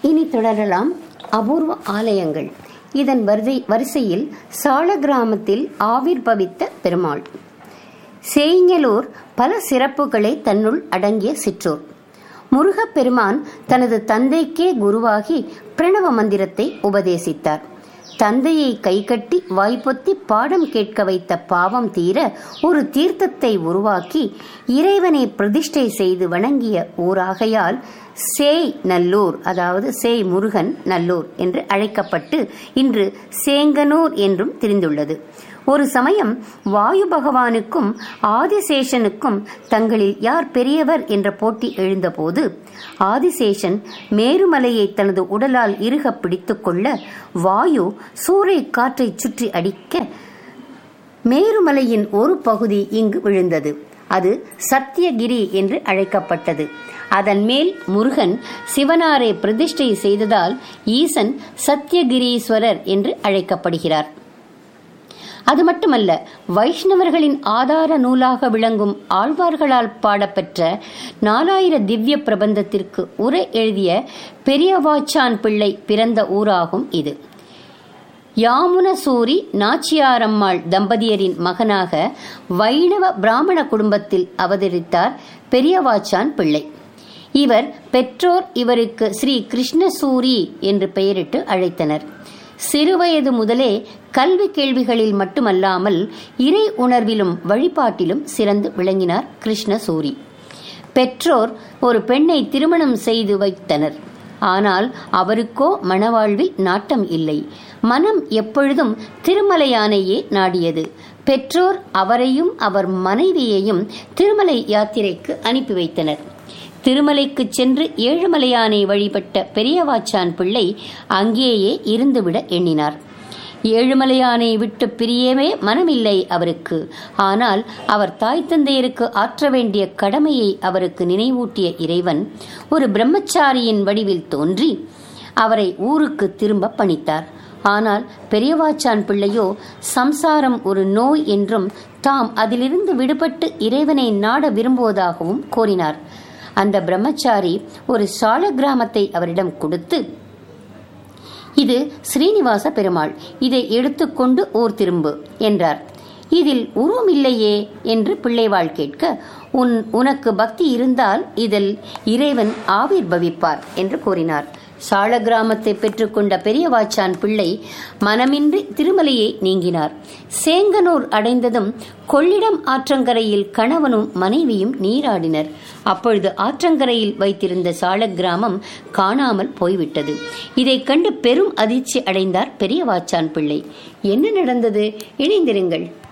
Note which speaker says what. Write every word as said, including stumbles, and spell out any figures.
Speaker 1: இனி தொடரலாம் அபூர்வ ஆலயங்கள். இதன் வரிசை வரிசையில் சால கிராமத்தில் ஆவிர்பவித்த பெருமாள். சேய்ஞலூர் பல சிறப்புகளை தன்னுள் அடங்கிய சிற்றூர். முருகப்பெருமான் தனது தந்தைக்கே குருவாகி பிரணவ மந்திரத்தை உபதேசித்தார். தந்தையை கைகட்டி வாய்ப்பொத்தி பாடம் கேட்க வைத்த பாவம் தீர ஒரு தீர்த்தத்தை உருவாக்கி இறைவனை பிரதிஷ்டை செய்து வணங்கிய ஊராகையால் சேய் நல்லூர், அதாவது சேய் முருகன் நல்லூர் என்று அழைக்கப்பட்டு இன்று சேங்கனூர் என்றும் தெரிந்துள்ளது. ஒரு சமயம் வாயு பகவானுக்கும் ஆதிசேஷனுக்கும் தங்களில் யார் பெரியவர் என்ற போட்டி எழுந்தபோது ஆதிசேஷன் மேருமலையை தனது உடலால் இறுக பிடித்துக் கொள்ள வாயு சூறை காற்றை சுற்றி அடிக்க மேருமலையின் ஒரு பகுதி இங்கு விழுந்தது. அது சத்தியகிரி என்று அழைக்கப்பட்டது. அதன் மேல் முருகன் சிவனாரை பிரதிஷ்டை செய்ததால் ஈசன் சத்தியகிரீஸ்வரர் என்று அழைக்கப்படுகிறார். அது மட்டுமல்ல, வைஷ்ணவர்களின் ஆதார நூலாக விளங்கும் ஆழ்வார்களால் பாடப்பெற்ற நாலாயிர திவ்ய பிரபந்தத்திற்கு உரை எழுதிய பெரியவாச்சான் பிள்ளை பிறந்த ஊராகும் இது. யாமுனசூரி நாச்சியாரம்மாள் தம்பதியரின் மகனாக வைணவ பிராமண குடும்பத்தில் அவதரித்தார் பெரியவாச்சான் பிள்ளை. இவர் பெற்றோர் இவருக்கு ஸ்ரீ கிருஷ்ணசூரி என்று பெயரிட்டு அழைத்தனர். சிறுவயது முதலே கல்வி கேள்விகளில் மட்டுமல்லாமல் இறை உணர்விலும் வழிபாட்டிலும் சிறந்து விளங்கினார் கிருஷ்ணசூரி. பெற்றோர் ஒரு பெண்ணை திருமணம் செய்து வைத்தனர். ஆனால் அவருக்கோ மணவாழ்வில் நாட்டம் இல்லை. மனம் எப்பொழுதும் திருமலையானையே நாடியது. பெற்றோர் அவரையும் அவர் மனைவியையும் திருமலை யாத்திரைக்கு அனுப்பி வைத்தனர். திருமலைக்கு சென்று ஏழுமலையானை வழிபட்ட பெரியவாச்சான் பிள்ளை அங்கேயே இருந்துவிட எண்ணினார். ஏழுமலையானை விட்டு பிரியவே மனமில்லை அவருக்கு. ஆனால் அவர் தாய் தந்தையருக்கு ஆற்ற வேண்டிய கடமையை அவருக்கு நினைவூட்டிய இறைவன் ஒரு பிரம்மச்சாரியின் வடிவில் தோன்றி அவரை ஊருக்கு திரும்ப பணித்தார். ஆனால் பெரியவாச்சான் பிள்ளையோ சம்சாரம் ஒரு நோய் என்றும் தாம் அதிலிருந்து விடுபட்டு இறைவனை நாட விரும்புவதாகவும் கோரினார். அந்த பிரம்மச்சாரி ஒரு சால கிராமத்தை அவரிடம் கொடுத்து, இது ஸ்ரீனிவாச பெருமாள், இதை எடுத்துக்கொண்டு ஊர் திரும்பு என்றார். இதில் உருவமில்லையே என்று பிள்ளைவாள் கேட்க, உன் உனக்கு பக்தி இருந்தால் இதில் இறைவன் ஆவிர்பவிப்பார் என்று கூறினார். சால கிராமத்தை பெற்றுக்கொண்ட பெரியவாச்சான் பிள்ளை மனமின்றி திருமலையை நீங்கினார். சேங்கனூர் அடைந்ததும் கொள்ளிடம் ஆற்றங்கரையில் கணவனும் மனைவியும் நீராடினர். அப்பொழுது ஆற்றங்கரையில் வைத்திருந்த சால கிராமம் காணாமல் போய்விட்டது. இதை கண்டு பெரும் அதிர்ச்சி அடைந்தார் பெரியவாச்சான் பிள்ளை. என்ன நடந்தது? இணைந்திருங்கள்.